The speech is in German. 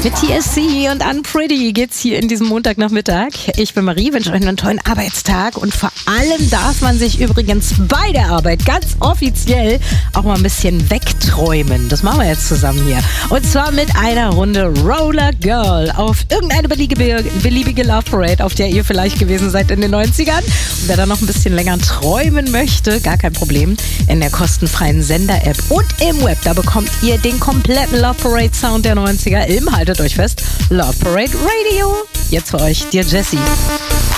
Mit TSC und Unpretty geht's hier in diesem Montagnachmittag. Ich bin Marie, wünsche euch einen tollen Arbeitstag und vor allem darf man sich übrigens bei der Arbeit ganz offiziell auch mal ein bisschen wegträumen. Das machen wir jetzt zusammen hier. Und zwar mit einer Runde Roller Girl auf irgendeine beliebige Love Parade, auf der ihr vielleicht gewesen seid in den 90ern. Und wer da noch ein bisschen länger träumen möchte, gar kein Problem. In der kostenfreien Sender-App und im Web, da bekommt ihr den kompletten Love Parade Sound der 90er im, haltet euch fest, Love Parade Radio. Jetzt für euch, dir Jessie.